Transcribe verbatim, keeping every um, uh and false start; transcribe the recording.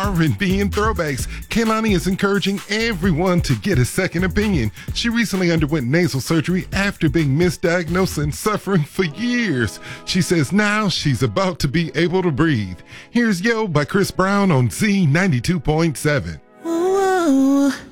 R and B and throwbacks, Kehlani is encouraging everyone to get a second opinion. She recently underwent nasal surgery after being misdiagnosed and suffering for years. She says now she's about to be able to breathe. Here's Yo by Chris Brown on Z ninety-two point seven. Ooh.